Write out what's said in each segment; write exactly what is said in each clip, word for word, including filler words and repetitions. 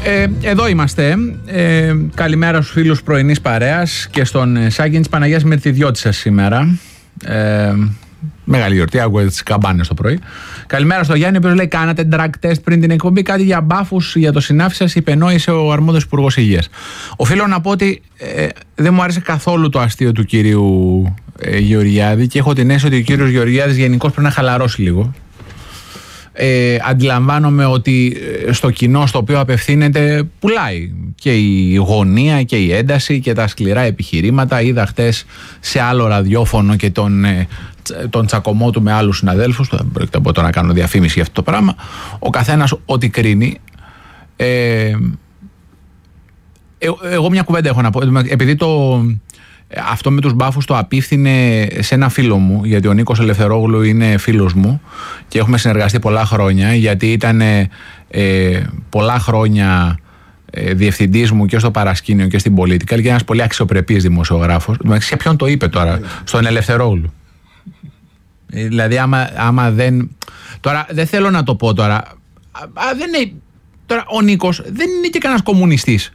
Ε, εδώ είμαστε. Ε, καλημέρα στους φίλους πρωινής παρέας και στον Σάκη της Παναγίας Μερτιδιώτη σας σήμερα. Ε, μεγάλη γιορτή, άκουγα τις καμπάνες το πρωί. Καλημέρα στο Γιάννη, ο οποίος λέει: κάνατε drug test πριν την εκπομπή, κάτι για μπάφους για το συνάφι σας, υπενόησε ο αρμόδιος υπουργός υγείας. Οφείλω να πω ότι ε, δεν μου άρεσε καθόλου το αστείο του κυρίου ε, Γεωργιάδη και έχω την αίσθηση ότι ο κύριος Γεωργιάδης γενικώς πρέπει να χαλαρώσει λίγο. Ε, αντιλαμβάνομαι ότι στο κοινό στο οποίο απευθύνεται πουλάει και η γωνία και η ένταση και τα σκληρά επιχειρήματα. Είδα χτες σε άλλο ραδιόφωνο και τον, τον τσακωμό του με άλλους συναδέλφους. Δεν πρόκειται από το να κάνω διαφήμιση για αυτό το πράγμα. Ο καθένας ό,τι κρίνει. ε, ε, εγώ μια κουβέντα έχω να πω, επειδή το αυτό με τους μπάφους το απίφθινε σε ένα φίλο μου, γιατί ο Νίκος Ελευθερόγλου είναι φίλος μου και έχουμε συνεργαστεί πολλά χρόνια, γιατί ήταν ε, πολλά χρόνια ε, διευθυντής μου και στο παρασκήνιο και στην Πολιτικά και ένας πολύ αξιοπρεπής δημοσιογράφος. Σε ποιον το είπε τώρα? Στον Ελευθερόγλου. Δηλαδή άμα, άμα δεν... Τώρα δεν θέλω να το πω τώρα, α, δεν είναι... Τώρα ο Νίκος δεν είναι και κανένας κομμουνιστής.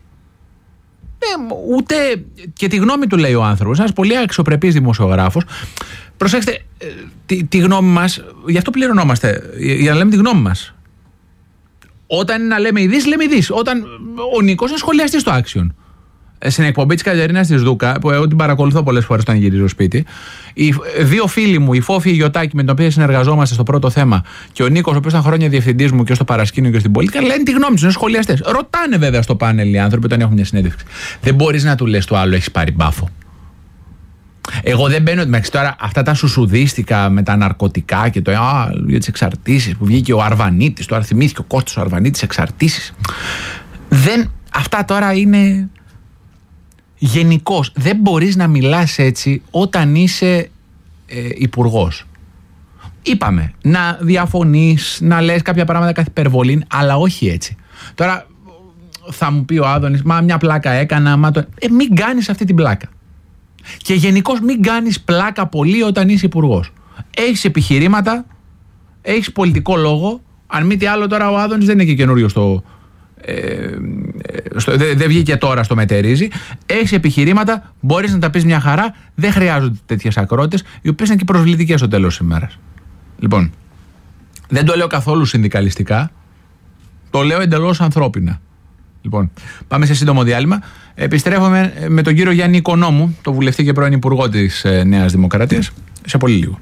Ούτε και τη γνώμη του λέει ο άνθρωπος, ένας πολύ αξιοπρεπής δημοσιογράφος. Προσέξτε, τη, τη γνώμη μας, γι' αυτό πληρωνόμαστε, για να λέμε τη γνώμη μας. Όταν είναι να λέμε ειδήσεις, λέμε ειδήσεις. Όταν ο Νίκος είναι σχολιαστής στο Action. Στην εκπομπή της Κατερίνας της Δούκα, που εγώ την παρακολουθώ πολλές φορές όταν γυρίζω σπίτι, οι δύο φίλοι μου, η Φόφη Γιωτάκη, με την οποία συνεργαζόμαστε στο πρώτο θέμα, και ο Νίκος, ο οποίος ήταν χρόνια διευθυντής μου και στο παρασκήνιο και στην Πολιτικά, λένε τη γνώμη τους, είναι σχολιαστές. Ρωτάνε βέβαια στο πάνελ οι άνθρωποι όταν έχουν μια συνέντευξη. Δεν μπορείς να του λες το άλλο, έχεις πάρει μπάφο. Εγώ δεν μπαίνω μέχρι τώρα αυτά τα σουσουδίστικα με τα ναρκωτικά και το α, για τις εξαρτήσεις που βγήκε ο Αρβανίτης, τώρα θυμήθηκε ο Κώστας ο Αρβανίτης, εξαρτήσεις. Δεν, αυτά τώρα είναι. Γενικώς δεν μπορείς να μιλάς έτσι όταν είσαι ε, υπουργός. Είπαμε να διαφωνείς, να λες κάποια πράγματα καθ' υπερβολή, αλλά όχι έτσι. Τώρα θα μου πει ο Άδωνης, μα μια πλάκα έκανα, μα το... ε, μην κάνεις αυτή την πλάκα. Και γενικώς μην κάνεις πλάκα πολύ όταν είσαι υπουργός. Έχεις επιχειρήματα, έχεις πολιτικό λόγο. Αν μη τι άλλο, τώρα ο Άδωνης δεν είναι και καινούριο στο... Ε, δεν δε βγήκε τώρα στο μετερίζει. Έχεις επιχειρήματα, μπορείς να τα πεις μια χαρά. Δεν χρειάζονται τέτοιες ακρότητες, οι οποίες είναι και προσβλητικές στο τέλος της ημέρας. Λοιπόν, δεν το λέω καθόλου συνδικαλιστικά, το λέω εντελώς ανθρώπινα. Λοιπόν, πάμε σε σύντομο διάλειμμα. Επιστρέφουμε με τον κύριο Γιάννη Οικονόμου, το βουλευτή και πρώην υπουργό της ε, Νέας Δημοκρατίας, σε πολύ λίγο.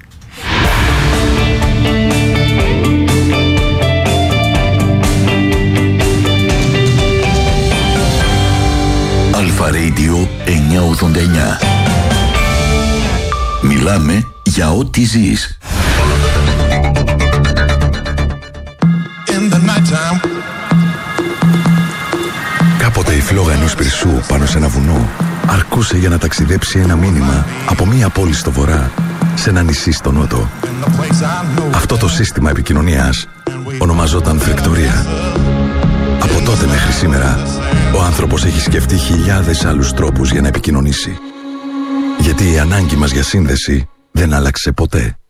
Αλφα Radio εννιακόσια ογδόντα εννιά. Μιλάμε για ό,τι ζεις. Κάποτε η φλόγα ενός πυρσού πάνω σε ένα βουνό αρκούσε για να ταξιδέψει ένα μήνυμα από μία πόλη στο βορρά σε ένα νησί στο νότο. Αυτό το σύστημα επικοινωνίας ονομαζόταν φρεκτορία. Από τότε μέχρι σήμερα, ο άνθρωπος έχει σκεφτεί χιλιάδες άλλους τρόπους για να επικοινωνήσει. Γιατί η ανάγκη μας για σύνδεση δεν άλλαξε ποτέ.